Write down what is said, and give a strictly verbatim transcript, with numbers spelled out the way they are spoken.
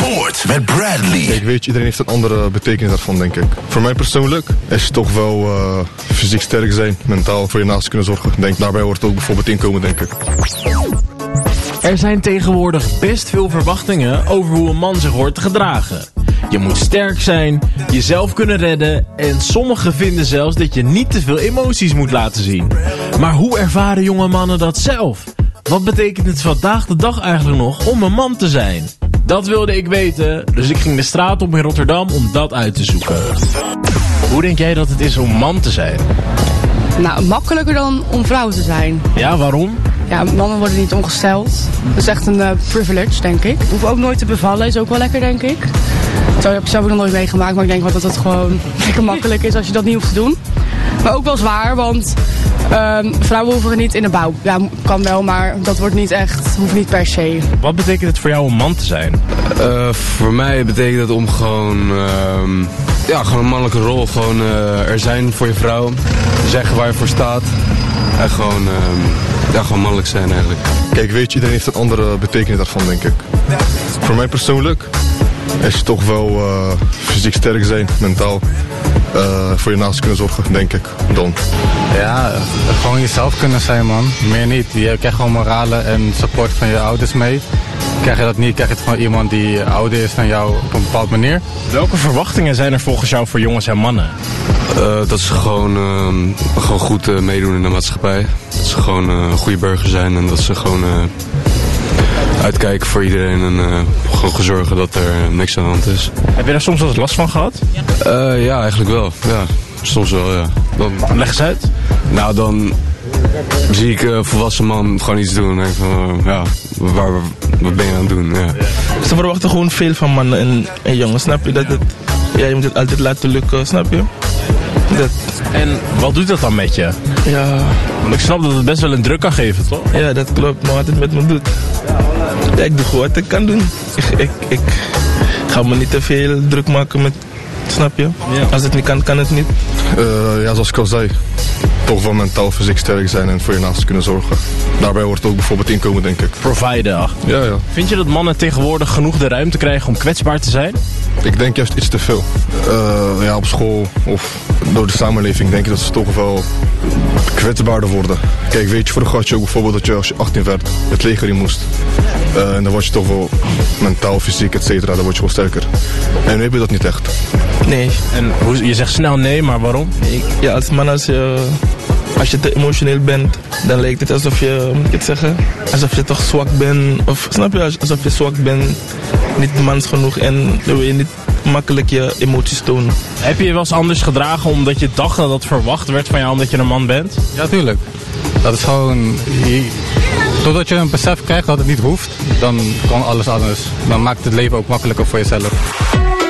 Sport met Bradley. Kijk, weet je, iedereen heeft een andere betekenis daarvan, denk ik. Voor mij persoonlijk is het toch wel uh, fysiek sterk zijn, mentaal voor je naast kunnen zorgen. Denk, daarbij hoort ook bijvoorbeeld inkomen, denk ik. Er zijn tegenwoordig best veel verwachtingen over hoe een man zich hoort te gedragen. Je moet sterk zijn, jezelf kunnen redden en sommigen vinden zelfs dat je niet te veel emoties moet laten zien. Maar hoe ervaren jonge mannen dat zelf? Wat betekent het vandaag de dag eigenlijk nog om een man te zijn? Dat wilde ik weten, dus ik ging de straat op in Rotterdam om dat uit te zoeken. Hoe denk jij dat het is om man te zijn? Nou, makkelijker dan om vrouw te zijn. Ja, waarom? Ja, mannen worden niet ongesteld. Dat is echt een uh, privilege, denk ik. Hoef ook nooit te bevallen, is ook wel lekker, denk ik. Zo heb ik zelf ook nog nooit meegemaakt, maar ik denk wel dat het gewoon lekker makkelijk is als je dat niet hoeft te doen. Maar ook wel zwaar, want uh, vrouwen hoeven niet in de bouw. Ja, kan wel, maar dat wordt niet echt, hoeft niet per se. Wat betekent het voor jou om man te zijn? Uh, voor mij betekent het om gewoon, uh, ja, gewoon een mannelijke rol. Gewoon uh, er zijn voor je vrouw, zeggen waar je voor staat. En gewoon, uh, ja, gewoon mannelijk zijn eigenlijk. Kijk, weet je, iedereen heeft een andere betekenis daarvan, denk ik. Voor mij persoonlijk is het toch wel uh, fysiek sterk zijn, mentaal. Uh, voor je naast kunnen zorgen, denk ik, dan. Ja, gewoon jezelf kunnen zijn, man. Meer niet. Je krijgt gewoon moralen en support van je ouders mee. Krijg je dat niet, krijg je het gewoon iemand die ouder is dan jou op een bepaalde manier. Welke verwachtingen zijn er volgens jou voor jongens en mannen? Uh, dat ze gewoon, uh, gewoon goed uh, meedoen in de maatschappij. Dat ze gewoon uh, een goede burger zijn en dat ze gewoon uh, uitkijken voor iedereen en uh, gewoon zorgen dat er niks aan de hand is. Heb je daar soms wel eens last van gehad? Uh, ja, eigenlijk wel. Ja, soms wel, ja. Dan, Leg eens uit. Nou, dan zie ik een volwassen man gewoon iets doen en denk van, uh, ja, waar, wat ben je aan het doen? Ja. Ze verwachten gewoon veel van mannen en, en jongens, snap je? Dat het, ja, je moet het altijd laten lukken, snap je? Dat. En wat doet dat dan met je? Ja. Want ik snap dat het best wel een druk kan geven, toch? Ja, dat klopt, maar wat het met me doet. Ja, ik doe gewoon wat ik kan doen. Ik, ik, ik ga me niet te veel druk maken met, snap je? Ja. Als het niet kan, kan het niet. Uh, ja, zoals ik al zei, toch wel mentaal, fysiek sterk zijn en voor je naast kunnen zorgen. Daarbij hoort ook bijvoorbeeld inkomen, denk ik. Providen. Ja, ja. Vind je dat mannen tegenwoordig genoeg de ruimte krijgen om kwetsbaar te zijn? Ik denk juist iets te veel. Uh, ja, op school of door de samenleving denk ik dat ze toch wel kwetsbaarder worden. Kijk, weet je, vroeger had je ook bijvoorbeeld dat je als je achttien werd het leger in moest. Uh, en dan word je toch wel mentaal, fysiek, et cetera, dan word je wel sterker. En nu heb je dat niet echt. Nee. En hoe, je zegt snel nee, maar waarom? Ik, ja, als man, als je, als je te emotioneel bent, dan lijkt het alsof je, hoe moet ik het zeggen, alsof je toch zwak bent. Of snap je, alsof je zwak bent, niet mans genoeg en dan wil je niet makkelijk je emoties tonen. Heb je je wel eens anders gedragen omdat je dacht dat dat verwacht werd van jou omdat je een man bent? Ja, tuurlijk. Dat is gewoon, je, totdat je een besef krijgt dat het niet hoeft, dan kan alles anders. Dan maakt het leven ook makkelijker voor jezelf.